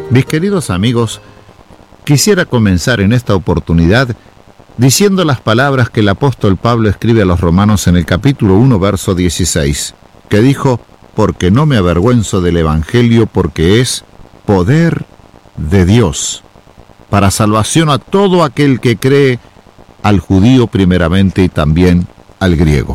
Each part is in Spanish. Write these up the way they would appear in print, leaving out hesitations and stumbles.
Mis queridos amigos, quisiera comenzar en esta oportunidad diciendo las palabras que el apóstol Pablo escribe a los romanos en el capítulo 1, verso 16, que dijo: porque no me avergüenzo del evangelio, porque es poder de Dios, para salvación a todo aquel que cree, al judío primeramente y también al griego.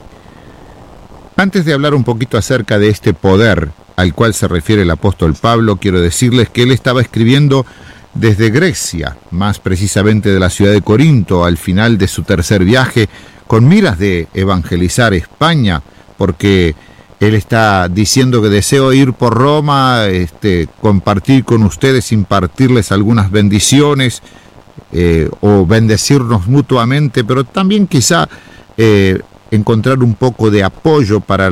Antes de hablar un poquito acerca de este poder al cual se refiere el apóstol Pablo, quiero decirles que él estaba escribiendo desde Grecia, más precisamente de la ciudad de Corinto, al final de su tercer viaje, con miras de evangelizar España, porque él está diciendo que deseo ir por Roma, compartir con ustedes, impartirles algunas bendiciones, o bendecirnos mutuamente, pero también quizá encontrar un poco de apoyo para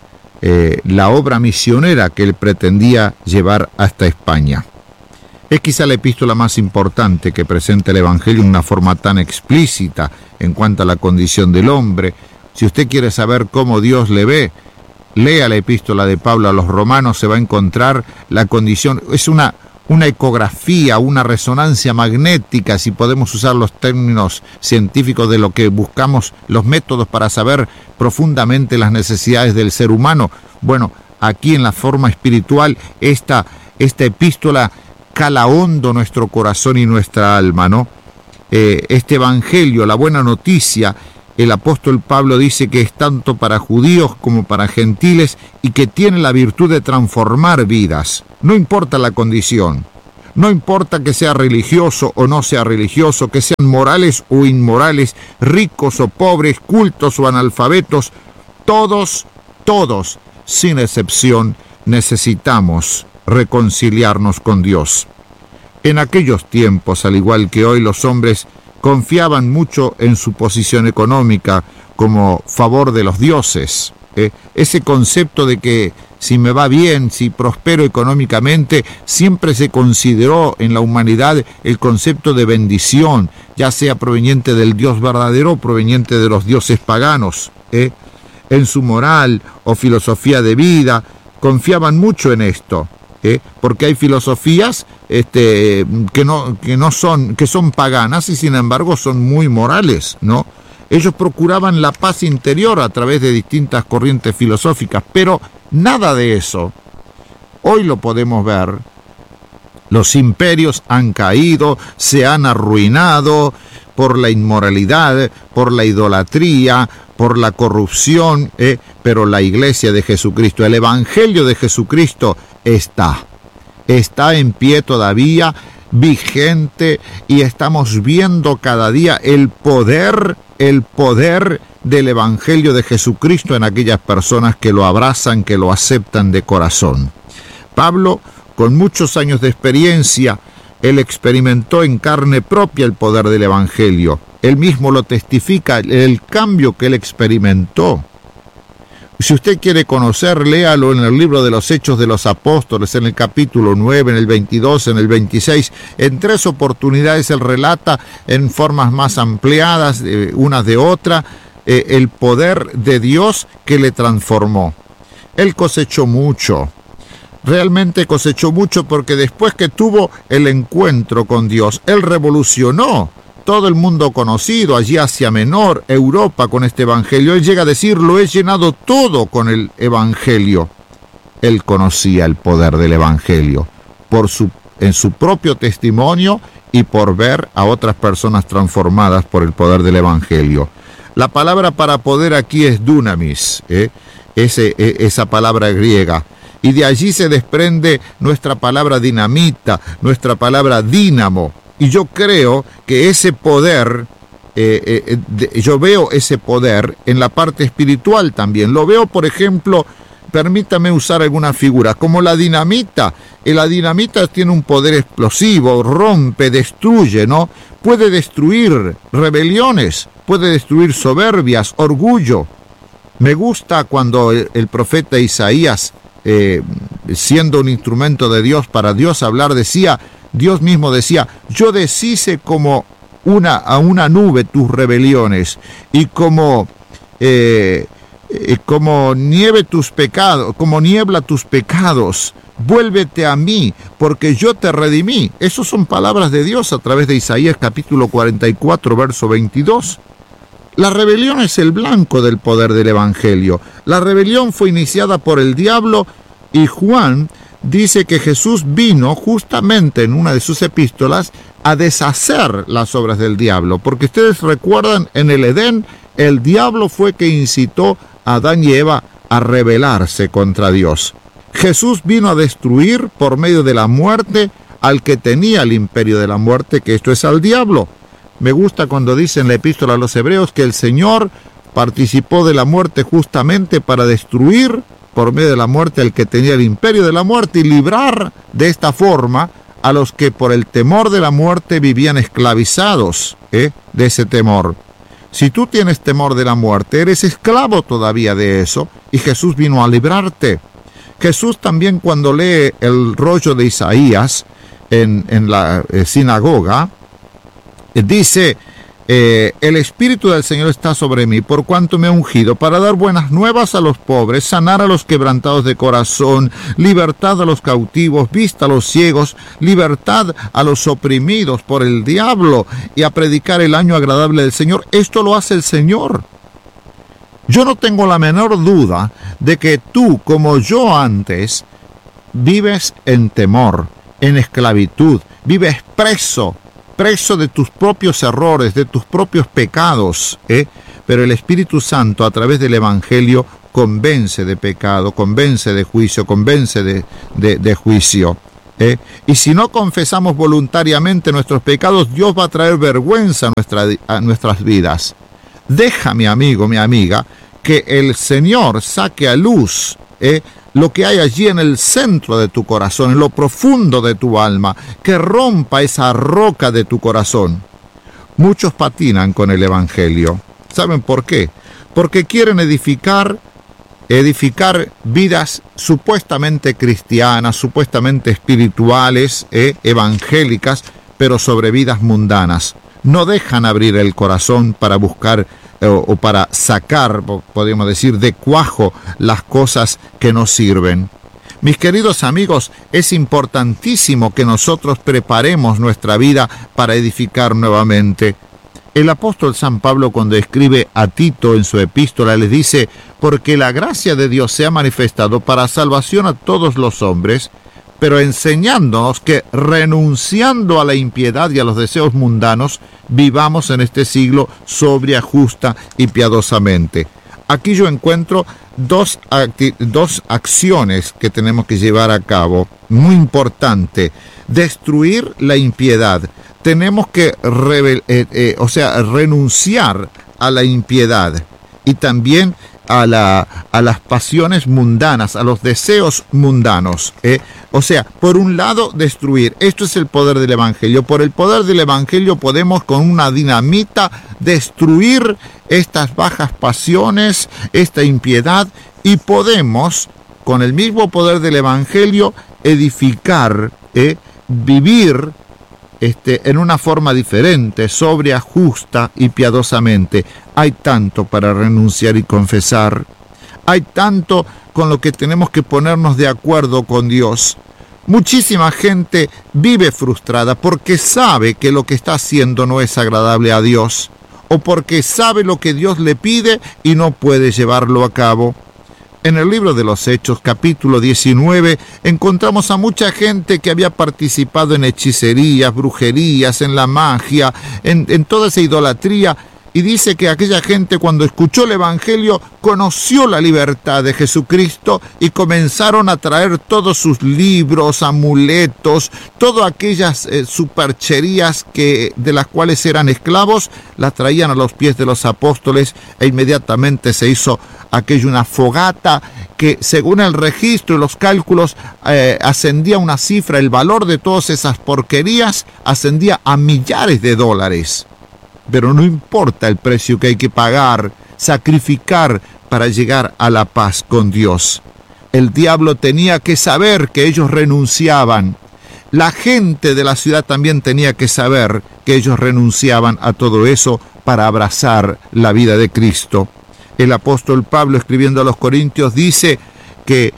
la obra misionera que él pretendía llevar hasta España. Es quizá la epístola más importante que presenta el Evangelio en una forma tan explícita en cuanto a la condición del hombre. Si usted quiere saber cómo Dios le ve, lea la epístola de Pablo a los romanos, se va a encontrar la condición. Es una ecografía, una resonancia magnética, si podemos usar los términos científicos de lo que buscamos, los métodos para saber profundamente las necesidades del ser humano. Bueno, aquí en la forma espiritual, esta epístola cala hondo nuestro corazón y nuestra alma, ¿no? Este evangelio, la buena noticia, el apóstol Pablo dice que es tanto para judíos como para gentiles y que tiene la virtud de transformar vidas. No importa la condición, no importa que sea religioso o no sea religioso, que sean morales o inmorales, ricos o pobres, cultos o analfabetos, todos, sin excepción, necesitamos reconciliarnos con Dios. En aquellos tiempos, al igual que hoy, los hombres confiaban mucho en su posición económica como favor de los dioses. Ese concepto de que si me va bien, si prospero económicamente, siempre se consideró en la humanidad el concepto de bendición, ya sea proveniente del Dios verdadero o proveniente de los dioses paganos. En su moral o filosofía de vida confiaban mucho en esto. Porque hay filosofías que son paganas y sin embargo son muy morales, ¿no? Ellos procuraban la paz interior a través de distintas corrientes filosóficas, pero nada de eso. Hoy lo podemos ver. Los imperios han caído, se han arruinado por la inmoralidad, por la idolatría, por la corrupción, pero la iglesia de Jesucristo, el evangelio de Jesucristo está en pie todavía, vigente, y estamos viendo cada día el poder del evangelio de Jesucristo en aquellas personas que lo abrazan, que lo aceptan de corazón. Pablo, con muchos años de experiencia, él experimentó en carne propia el poder del evangelio. Él mismo lo testifica, el cambio que él experimentó. Si usted quiere conocer, léalo en el libro de los Hechos de los Apóstoles, en el capítulo 9, en el 22, en el 26. En 3 oportunidades él relata en formas más ampliadas, unas de otra, el poder de Dios que le transformó. Él cosechó mucho. Realmente cosechó mucho porque después que tuvo el encuentro con Dios, él revolucionó todo el mundo conocido, allí Asia Menor, Europa, con este evangelio. Él llega a decir: lo he llenado todo con el evangelio. Él conocía el poder del evangelio en su propio testimonio y por ver a otras personas transformadas por el poder del evangelio. La palabra para poder aquí es dunamis, esa palabra griega. Y de allí se desprende nuestra palabra dinamita, nuestra palabra dínamo. Y yo creo que ese poder, yo veo ese poder en la parte espiritual también. Lo veo, por ejemplo, permítame usar alguna figura, como la dinamita. La dinamita tiene un poder explosivo, rompe, destruye, ¿no? Puede destruir rebeliones, puede destruir soberbias, orgullo. Me gusta cuando el profeta Isaías, siendo un instrumento de Dios, para Dios hablar, Dios mismo decía: yo deshice como a una nube tus rebeliones y como niebla tus pecados, vuélvete a mí, porque yo te redimí. Esas son palabras de Dios a través de Isaías capítulo 44, verso 22. La rebelión es el blanco del poder del Evangelio. La rebelión fue iniciada por el diablo y Juan dice que Jesús vino justamente en una de sus epístolas a deshacer las obras del diablo. Porque ustedes recuerdan, en el Edén, el diablo fue que incitó a Adán y Eva a rebelarse contra Dios. Jesús vino a destruir por medio de la muerte al que tenía el imperio de la muerte, que esto es al diablo. Me gusta cuando dice en la epístola a los Hebreos que el Señor participó de la muerte justamente para destruir por medio de la muerte al que tenía el imperio de la muerte y librar de esta forma a los que por el temor de la muerte vivían esclavizados de ese temor. Si tú tienes temor de la muerte, eres esclavo todavía de eso, y Jesús vino a librarte. Jesús también, cuando lee el rollo de Isaías en la sinagoga, dice, el Espíritu del Señor está sobre mí, por cuanto me ha ungido para dar buenas nuevas a los pobres, sanar a los quebrantados de corazón, libertad a los cautivos, vista a los ciegos, libertad a los oprimidos por el diablo, y a predicar el año agradable del Señor. Esto lo hace el Señor. Yo no tengo la menor duda de que tú, como yo antes, vives en temor, en esclavitud, vives preso de tus propios errores, de tus propios pecados, pero el Espíritu Santo a través del Evangelio convence de pecado, convence de juicio, convence de juicio. Y si no confesamos voluntariamente nuestros pecados, Dios va a traer vergüenza a nuestras vidas. Deja, mi amigo, mi amiga, que el Señor saque a luz lo que hay allí en el centro de tu corazón, en lo profundo de tu alma, que rompa esa roca de tu corazón. Muchos patinan con el Evangelio. ¿Saben por qué? Porque quieren edificar vidas supuestamente cristianas, supuestamente espirituales, evangélicas, pero sobre vidas mundanas. No dejan abrir el corazón para buscar o para sacar, podríamos decir, de cuajo las cosas que nos sirven. Mis queridos amigos, es importantísimo que nosotros preparemos nuestra vida para edificar nuevamente. El apóstol San Pablo, cuando escribe a Tito en su epístola, les dice: porque la gracia de Dios se ha manifestado para salvación a todos los hombres, pero enseñándonos que, renunciando a la impiedad y a los deseos mundanos, vivamos en este siglo sobria, justa y piadosamente. Aquí yo encuentro dos acciones que tenemos que llevar a cabo. Muy importante: destruir la impiedad. Tenemos que renunciar a la impiedad y también a las pasiones mundanas, a los deseos mundanos. Por un lado, destruir. Esto es el poder del Evangelio. Por el poder del Evangelio podemos con una dinamita destruir estas bajas pasiones, esta impiedad, y podemos, con el mismo poder del Evangelio, edificar, vivir en una forma diferente, sobria, justa y piadosamente. Hay tanto para renunciar y confesar. Hay tanto con lo que tenemos que ponernos de acuerdo con Dios. Muchísima gente vive frustrada porque sabe que lo que está haciendo no es agradable a Dios, o porque sabe lo que Dios le pide y no puede llevarlo a cabo. En el libro de los Hechos, capítulo 19, encontramos a mucha gente que había participado en hechicerías, brujerías, en la magia, en toda esa idolatría. Y dice que aquella gente, cuando escuchó el Evangelio, conoció la libertad de Jesucristo y comenzaron a traer todos sus libros, amuletos, todas aquellas supercherías de las cuales eran esclavos, las traían a los pies de los apóstoles, e inmediatamente se hizo aquello una fogata que, según el registro y los cálculos, ascendía a una cifra. El valor de todas esas porquerías ascendía a millares de dólares. Pero no importa el precio que hay que pagar, sacrificar para llegar a la paz con Dios. El diablo tenía que saber que ellos renunciaban. La gente de la ciudad también tenía que saber que ellos renunciaban a todo eso para abrazar la vida de Cristo. El apóstol Pablo, escribiendo a los Corintios, dice que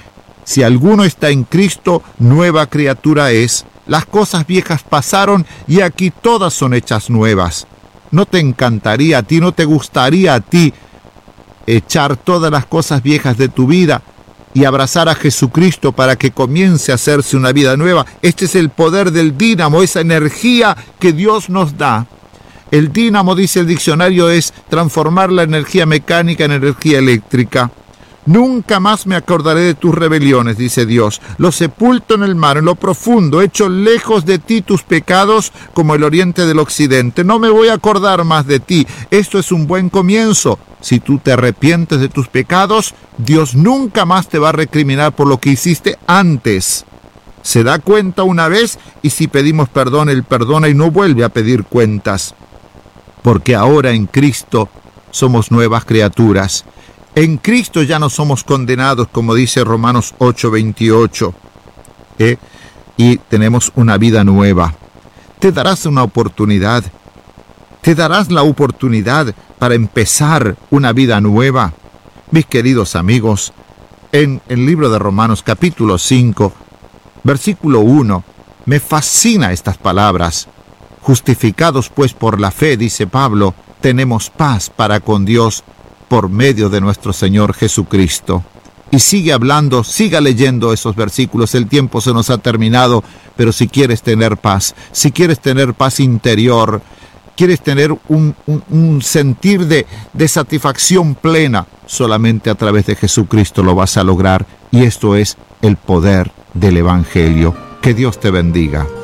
Si alguno está en Cristo, nueva criatura es. Las cosas viejas pasaron y aquí todas son hechas nuevas. ¿No te encantaría a ti, no te gustaría a ti echar todas las cosas viejas de tu vida y abrazar a Jesucristo para que comience a hacerse una vida nueva? Este es el poder del dínamo, esa energía que Dios nos da. El dínamo, dice el diccionario, es transformar la energía mecánica en energía eléctrica. Nunca más me acordaré de tus rebeliones, dice Dios. Los sepulto en el mar, en lo profundo, echo lejos de ti tus pecados como el oriente del occidente. No me voy a acordar más de ti. Esto es un buen comienzo. Si tú te arrepientes de tus pecados, Dios nunca más te va a recriminar por lo que hiciste antes. Se da cuenta una vez y si pedimos perdón, Él perdona y no vuelve a pedir cuentas. Porque ahora en Cristo somos nuevas criaturas. En Cristo ya no somos condenados, como dice Romanos 8:28. Y tenemos una vida nueva. Te darás una oportunidad. Te darás la oportunidad para empezar una vida nueva. Mis queridos amigos, en el libro de Romanos capítulo 5, versículo 1, me fascina estas palabras. Justificados pues por la fe, dice Pablo, tenemos paz para con Dios por medio de nuestro Señor Jesucristo. Y sigue hablando, siga leyendo esos versículos. El tiempo se nos ha terminado, pero si quieres tener paz, si quieres tener paz interior, quieres tener un sentir de satisfacción plena, solamente a través de Jesucristo lo vas a lograr. Y esto es el poder del Evangelio. Que Dios te bendiga.